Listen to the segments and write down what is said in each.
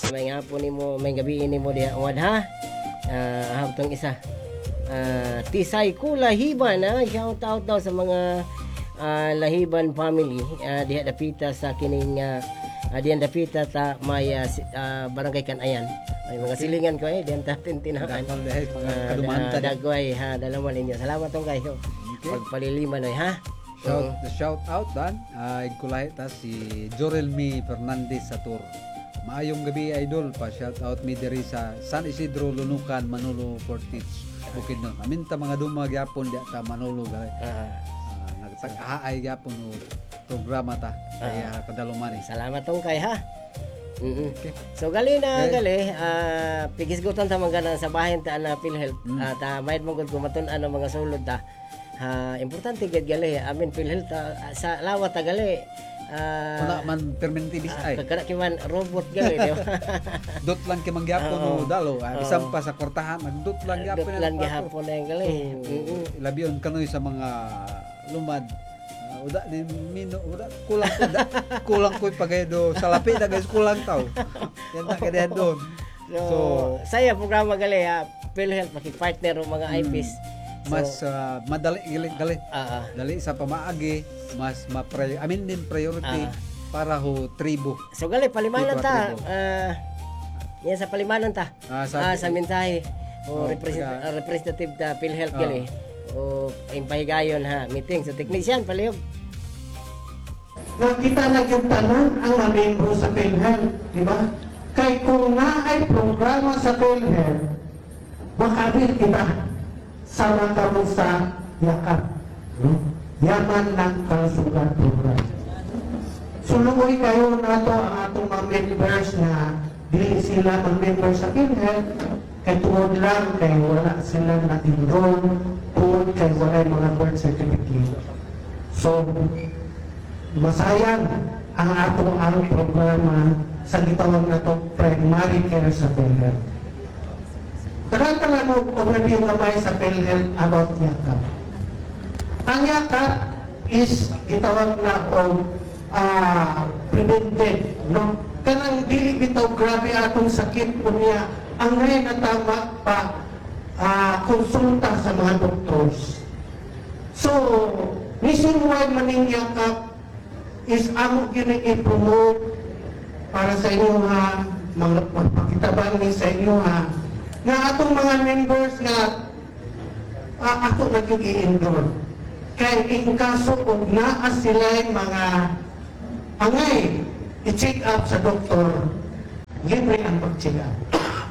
may hapon nimo, may gabi nimo diha ungad ha. Haptong isa. Tisay ko Lahiban, shout out daw sa mga Lahiban family diha dapita sa kining diyan dapita ta may barangay Kanayan. May mga silingan ko diyan tatin tinahan. Dagway ha, dalaman ninyo. Salamat tong kayo. Pagpaliliman ha. Shout out dan igkulay ta si Jorelmi Fernandez Satur. Maayong gabi idol, pa shout out mi diri sa San Isidro Lunukan, Manolo Portage. Bukidnon. Aminta mga dumag yapon di ta Manolo gali. Nagtag-aay yapon o programa ta. Kaya kadalumani. Salamat tong kay ha. Okay. So gali na gali pigisgutan ta mangana sa bahin ta na PhilHealth ta mayad mo gud kumaton ano mga sulod ta. Importante gid gali amin PhilHealth sa lawat ta gali wala man permanente bisay kada kiman robot gali di ba. Dot lang ki mangyapon no dalo bisan pa sa kwartahan magdot lang gyapon dot lang gyapon na gali. Labiyon kanoy sa mga lumad uda din mino uda kulang ko'y pagaydo sa lapi na guys kulang taw yan na kaya doon. So saya programa gali PhilHealth makipart-partner mga IPs mas madali gali dali sa pamaagi mas amin din priority para ho tribo. So gali palimanan ta yan sa palimanan ta sa mensahe o representative ta PhilHealth gali o impahigayon ha meeting sa technician palihog. Nakita na yung tanan ang membro sa PhilHealth, di ba? Kay kung naay programa sa PhilHealth, makabit kita sama kamo sa yakap. Yaman ng kalusugan program. Suluoy kayo na to ang atong mga members na dili sila mag-member sa PhilHealth, kay tuod lang kay wala sila na-enroll, tuod kay wala mga birth certificate. So, masayang ang atong programa sa gitawag na to primary care sa PhilHealth. Tagal-tagal mo overview kamay sa PhilHealth about yakap. Ang yakap is gitawag na prevented, no? Kanang dili bitaw grabe atong sakit po niya ang ngayon na tama pa konsulta sa mga doctors. So, nationwide maning yakap is amo gini-promote para sa inyo ha, mga magpakitabang ni sa inyo ha, nga atong mga members nga ako nag-i-enroll. Kaya in kaso kung naa sila mga angay, i-check up sa doktor, libre ang pag-check up.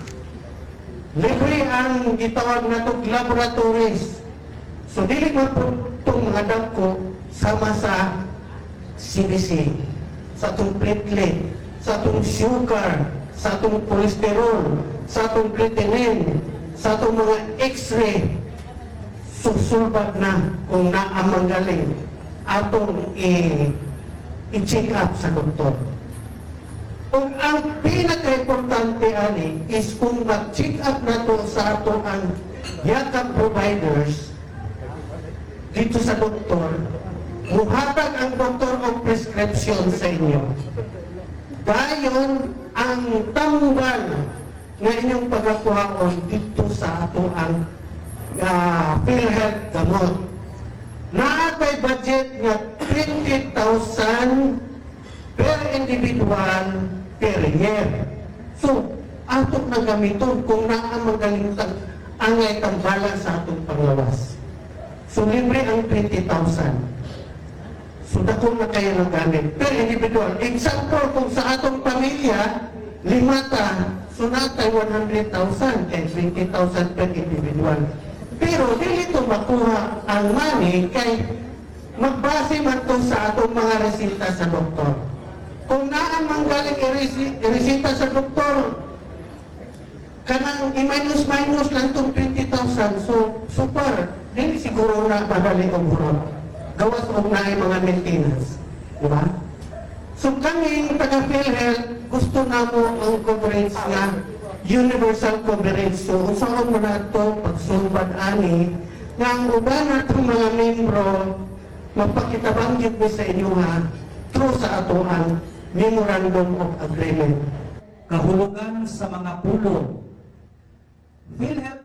Libre ang gitawag na itong laboratories. So, dili mo itong mga dako sama sa CBC, sa itong platelet, sa itong sugar, sa itong cholesterol, sa itong creatinine, sa itong mga x-ray, susulbat na kung naamanggaling atong i-check up sa doktor. Kung ang pinaka-importante ani is kung mag-check up na to sa ato ang yakap providers dito sa doktor, muhatag ang doktor o prescription sa inyo. Dayon ang tambal nga inyong pagkakuhaon dito sa ato ang PhilHealth gamot. Naatay budget nga 20,000 per individual per year. So, ato na gamiton kung naamagalintan angay tambalan sa atong panglawas. So, libre ang 20,000. So, dakong na kayo ng gamit per individual. Example, kung sa atong pamilya, 5 ta, so natay 100,000 and 20,000 per individual. Pero dili ito makuha ang money kay magbase man to sa atong mga resita sa doktor. Kung naan manggaling resita sa doktor, kanang i-minus lang itong 20,000, so super, dili siguro na madali ang hurot. Gawas o na mga maintenance. Diba? So kami, taga-PhilHealth, gusto na mo ang coverage nga universal coverage. So, usahan mo na ito, pagsulbad ani, nga ang uban na itong mga membro, magpakitabanggit mo sa inyo ha, through sa atuhan Memorandum of Agreement. kahulugan sa mga pulong. PhilHealth.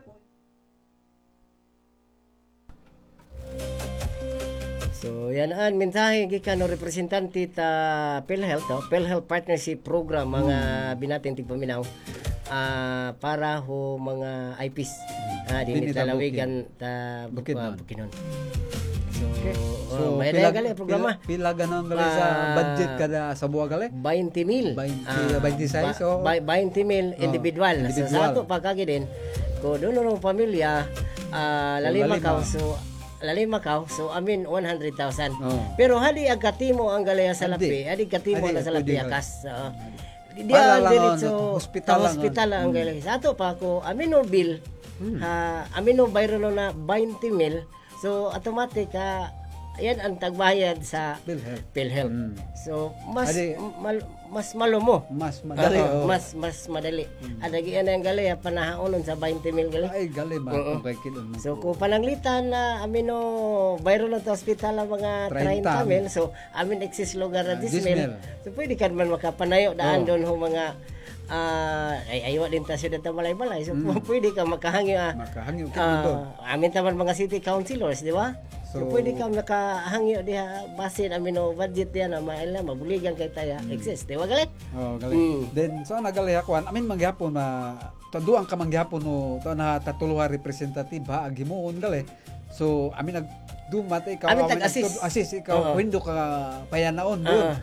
So yan ang mensahe gikan no representante ta PhilHealth, PhilHealth Partnership Program mga binatin tigpaminaw para ho mga IPs dinhi Dinhi ta lalawigan ta Bukidnon. Bukidnon. So, So, may dahil gali programa. Pila ganon gali sa budget kada sa buwa gali? 20,000. 26 o 20,000 individual. So, sa ato pagkagi din, kung doon ng pamilya, lalima ka, so amin 100,000. Pero hali ang katimo ang galaya sa lapi, hali katimo na sa lapi akas. Dia diretso hospital ang galaya. Sa ato pa ko amin no bill, amin no bayro na 20,000. So automatic yan ang tagbayad sa PhilHealth. So mas malumo. Mas madali. Mas madali. Adagi yan ang gali panahaonon sa 20,000 gali. Ay gali ba kung kay kilon. So kung pananglitan na amino bayro na to hospital ang mga 30,000, so amin excess lugar na 10,000. So pwede ka man makapanayo daan doon ho mga aywa din ta siyudad ta balay-balay. So pwede ka makahangyo amin taman mga city councilors, di ba? So pwede ka makahangyo diha basin amino budget diha na maila mabuligan kay taya excess, di ba galit? Galit. Then so nagali hakuan amin mangyapon na taduang ka mangyapon no to na tatuluha representative ha agimuon gali. So amin nagdumat ikaw amin tag-assist ikaw window ka payanaon doon.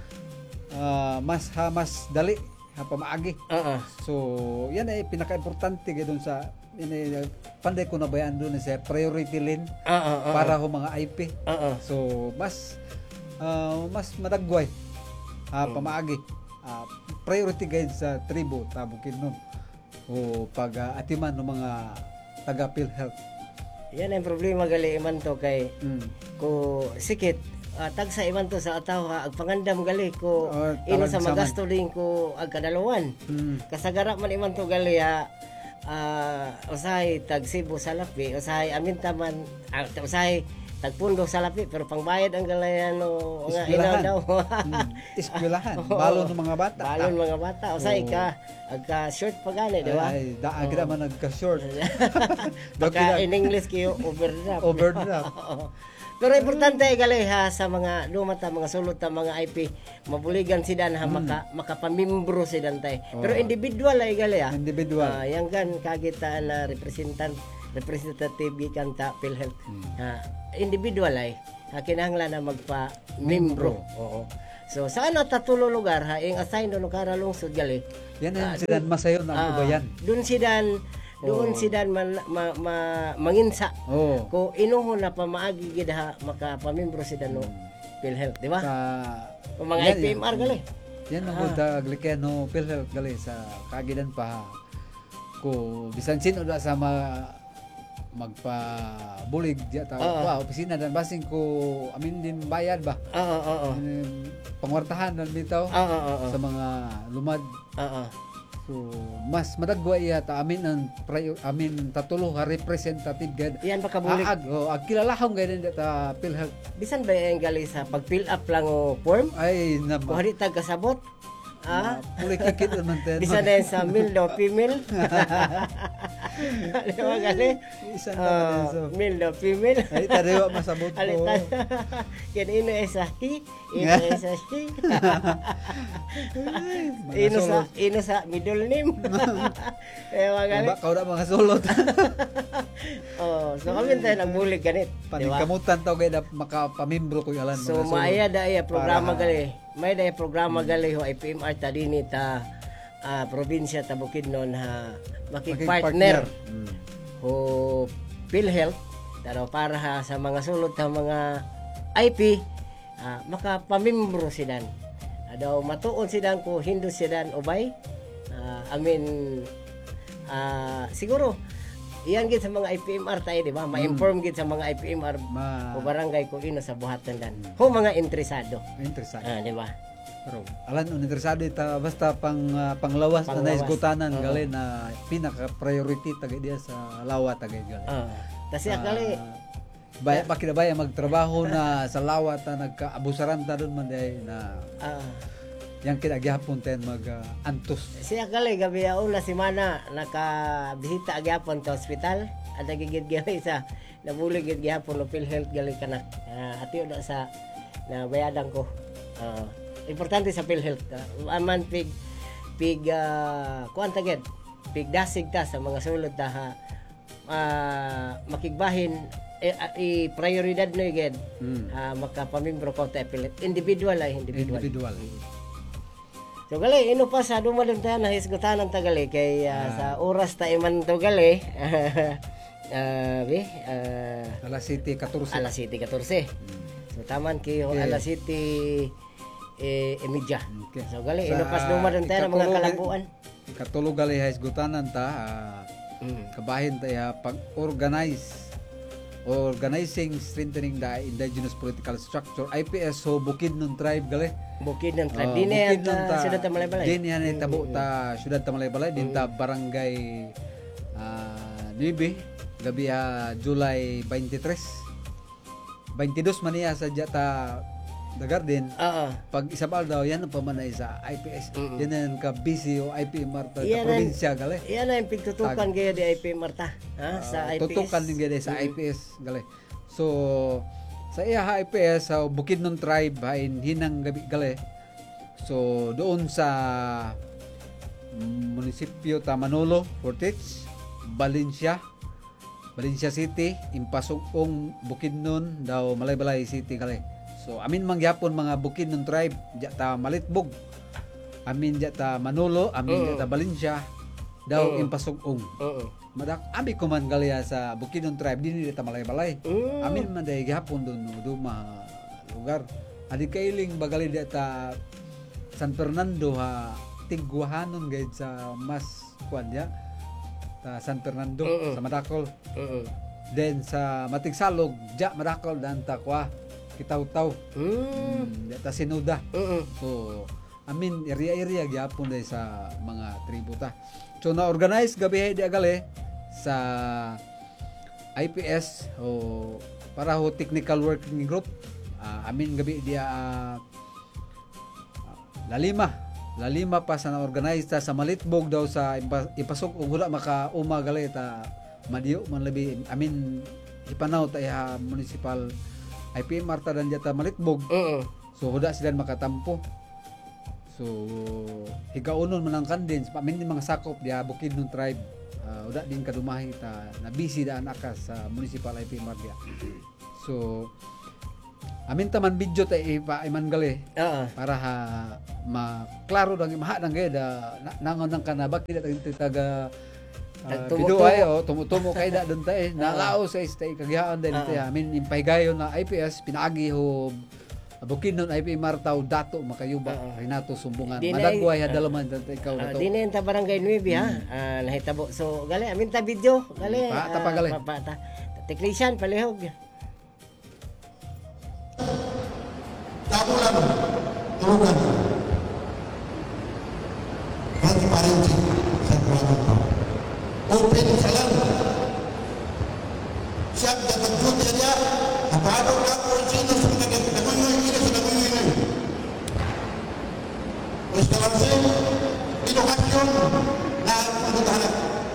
Mas dali pamaagi. So, yan ay pinaka-importante doon sa panday ko na bayan doon sa priority lane para ho mga IP. So, mas madagway pamaagi. Priority guide sa tribo ta Bukidnon o pag atiman ng mga taga PhilHealth. Yan ang problema gali man to kay ko sikit tag sa iman to sa ataw ag pangandam gali ko ino sa magasto din ko ag kadalawan. Kasagara man iman to gali usahay tag Cebu sa lapi, usahay amin taman usahay tag Pundo sa lapi pero pangbayad ang galayano nga inaw daw. Eskwelahan, balon ng mga bata. Balon mga bata usahay ka agka short pa gani, di ba? Ay, agda man nagka-short. Baka in English kayo overdraft. Pero importante gali sa mga lumata, mga sulot mga IP, mabuligan sidan makapamimbro sidan tay. Pero individual ay gali Individual. yang gan kagita na representative gikan ta PhilHealth. Individual ay kinahanglan na magpa-membro. So saan tatulo lugar ing assign do lugar lungsod gali. Yan ang sidan masayon ang ubayan. Doon sidan manginsa. Ko inuhon na pamaagi gid makapamimbro sidan no PhilHealth, di ba? Sa mga IPMR gali. Yan ang aglikyan no PhilHealth gali sa kagidan pa ko bisan sino da sa magpabulig diya ta opisina dan basing ko amin din bayad ba. Pangwartahan dan bitaw sa mga lumad. So, mas madagwa iya ta amin ang amin tatulo ha representative gad. Yan pakabulig. Ag kilalahom gad ta PhilHealth. Bisan ba yung gali sa pag-fill up lang o form? Ay na. Kung hindi tag kasabot. Puli kikit naman tayo. Bisan na sa male daw female. Di ba gali? Bisan na male daw female. Ay tarewa masabot ko. Yan ino sa he, ino sa she. Ino sa middle name. Diba gali? Baka na mga sulot. So kami tayo nagbulig ganit. Panikamutan tao kaya makapamimbro ko yalan. So maaya daya programa gali. May daya programa gali ho IPMR ta dinhi ta probinsya ta Bukidnon makikpartner ho PhilHealth para sa mga sulod ta mga IP makapamimbro sidan. Daw matuon sidan ko hindu sidan ubay. Siguro iyan gid sa mga IPMR tayo, di ba? Ma-inform gid sa mga IPMR o barangay kung ino sa buhatan dan. Ho mga interesado. Di ba? Pero alan interesado ita basta panglawas na isgutanan gali na pinaka priority tagay diya sa lawa tagay gali. Kasi akali bakit magtrabaho na sa lawa ta nagkaabusaran ta doon man day na yang kinagyapon tayo mag-antos. Siya gali gabi una semana nakabisita gyapon sa ospital. Ada gigid gali sa nabulig gid gyapon no PhilHealth gali kana. Atiyo na sa nabayadan ko. Importante sa PhilHealth. Aman pig kuan tagid. Pig dasig ta sa mga sulod ta makigbahin i-prioridad no gid. Makapamimbro ko ta individual. So gali ino pa sa dumalon ta na hisgutanan ta gali kay sa oras ta iman to gali. Alas 7:14. Alas 7:14. So taman kayo alas 7 media. Okay. So gali ino pas dumalon ta na mga kalabuan. Katulog gali hisgutanan ta kabahin ta organizing strengthening the indigenous political structure IPS so Bukidnon tribe gali. Bukidnon tribe dinhi siyudad ta Malaybalay. Dinhi ani tabo ta siyudad ta Malaybalay din ta barangay 9 gabi July 23. 22 man niya sadya ta the garden. Pag isabal daw yan ang pamanay sa IPS. Yan ang ka-busy o IP Marta sa probinsya gali. Yan ang pigtutukan gaya di IP Marta sa IPS. Tutukan din gaya sa IPS gali. So sa iya IPS sa Bukidnon tribe hinang gabi gali. So doon sa munisipyo ta Manolo, Fortich, Valencia City, Impasugong, Bukidnon daw Malaybalay City gali. So amin mangyapon mga Bukidnon tribe ta Malitbog. Amin ta Manolo, amin ta Valencia daw Impasugong. Madak abi ko man gali sa Bukidnon tribe dinhi ta Malaybalay. Amin man day gihapon doon duma lugar. Adi kailing bagali ta San Fernando tigwahanon gayud sa mas kuadya ta San Fernando sa Madakol. Then sa Matigsalog Madakol dan ta kwa Kitaw-taw. Ta Sinuda. So amin area gyapon day sa mga tribo ta. So na-organize gabi di agali sa IPS o para ho technical working group. Amin gabi dia lalima pa sa na-organize ta sa Malitbog daw sa ipasok ug wala maka-uma gali ta madiyo man labi amin ipanaw ta municipal IPM Marta dan jata Malitbog. So huda sila makatampo. So higaunon man ang kandin sa pamin mga sakop dia Bukidnon tribe. Huda din kadumahi ta na busy daan akas sa municipal IPM Marta. So amin taman video ta iman gali para maklaro dang maha dang gayda nangon nang kanabak tidak taga video ay tumutumo kay da dun tay nalao sa stay kagyaon din tay amin impahigayon na IPS pinaagi ho Bukidnon IP Martaw dato makayuba Renato Sumbungan madagway hadalaman tay ikaw dato dinhi ta barangay 9 nahitabo so gali amin ta video gali ta gali ta technician palihog Tabulan tulugan hati parinci sa kuwanan open salam siap dapat dunia dia apa-apa aku sini sudah daguy ini sudah daguy ini Wisconsin edukasyon na pagtutulak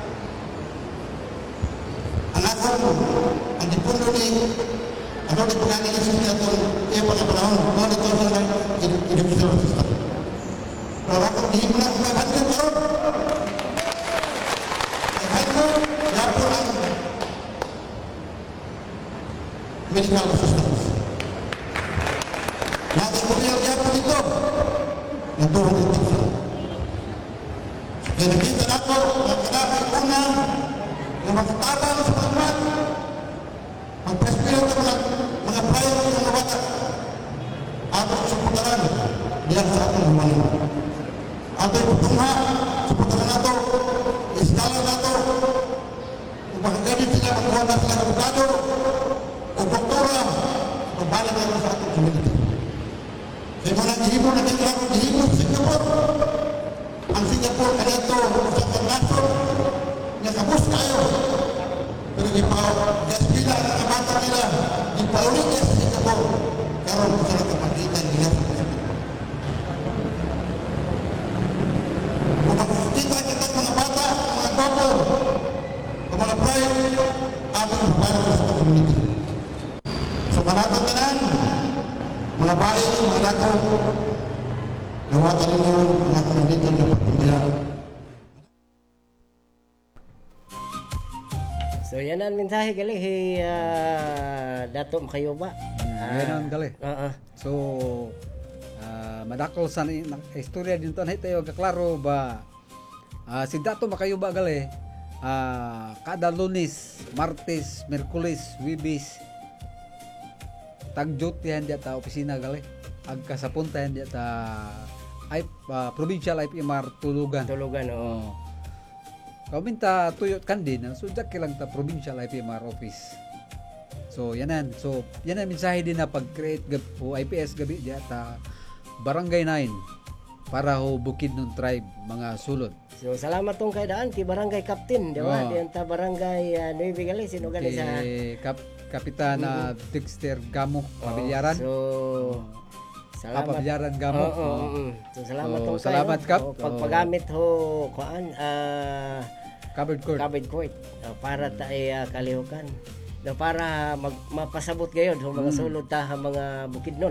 anak ko ang dipundo ni ano di pagani ni siya to iya panahon mo dito sa edukasyon system para ko di mo na mabanggit ko medical systems. Nanti beliau siapa itu? Yang turun itu. Jadi kita dapat menghadapi guna yang berkaitan sebenarnya mempersiapkan mengapai pengobatan atau seputaran dia satu memang atau pertumbuhan seputaran atau istilah atau menjadi tidak menggunakan avocado doktoral kembali ke satu community. Saya dihibur nanti kalau dihibur Singapura, ang Singapura kaya itu usapan nasib, nakabus tayo. Pero di pa gaspila ang kabata nila, di pa ulit sa Singapura. Karon sa nakapagitan nila. Kita kita mga bata, mga doktor, mga pride, ating babae sa community. So manatong tanan, mga bahay, mga dako, gawatan ninyo mga community na pagpindira. So yan ang mensahe gali Dato Makayuba. Yan ang gali. Oo. So, madakol sa istorya din to na tayo kaklaro ba si Dato Makayuba gali kada Lunes, Martes, Miyerkules, Huwebes tagjutihan diya ta opisina gali agka sa puntahan diya ta provincial IPMR Tulugan. Tulugan, oo. Kaminta tuyot kan din so jak lang ta provincial IPMR office. So yanan mensahe din na pag-create o IPS gabi diya ta Barangay 9 para ho Bukidnon tribe mga sulod. So salamat tong kay daan ti Barangay Captain, di ba? Oo. Diyan ta Barangay Nueve gali sino gali sa Kapitana Dexter Gamo Pabilyaran. So salamat. Pabilyaran Gamo. So salamat So, tong salamat, Kap. pagpagamit ho kuan Covered court. covered court para ta kalihukan. Para mapasabot gayod ho mga sulod ta ha mga Bukidnon.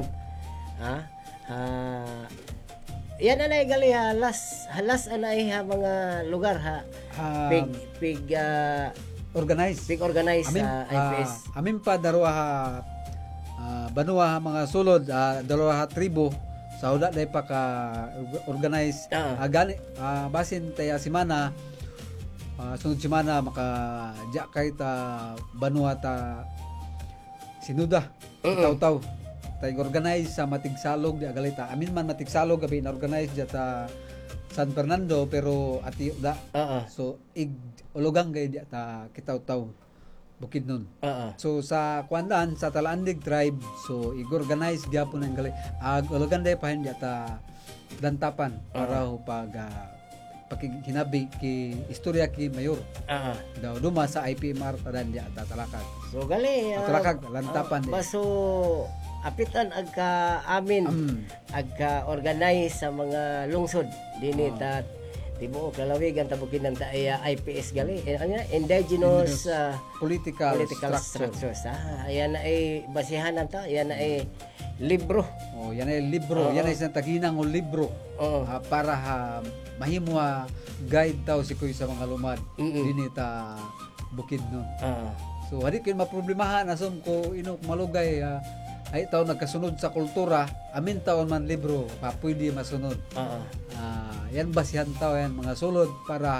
Yan anay gali halas anay ha mga lugar ha pig Organized. organize sa IPS. Amin pa daruha banua ha mga sulod daruha tribo sa uda day pa ka organize gani basin taya simana sunod simana maka ja kay ta banua ta sinuda taw-taw tay organize sa Matigsalog di agalita amin man Matigsalog gabi na organize ta San Fernando pero ati da so ulugang gay di ta kitaw-taw Bukidnon. So sa Kuandan sa Talaandig tribe so i-organize gyapon ang gali ulugan day pa hindi ta dantapan para ho pag pakihinabi ki istorya ki mayor. Daw duma sa IPMR tadan di ta talakag. So gali talakag lantapan di. Baso apitan agka amin agka organize sa mga lungsod dinhi ta tibuok lalawigan ta Bukidnon ta IPS gali indigenous political structures. Ayan na ay basihanan ta, ayan na ay libro. Yan ay libro, yan ay isang taginang o libro para mahimo guide taw si kuy sa mga lumad dinhi ta Bukidnon. So hadi kay maproblemahan asom ko ino malugay ay taw nagkasunod sa kultura amin taon man libro pwede masunod. Yan basihan taw yan mga sulod para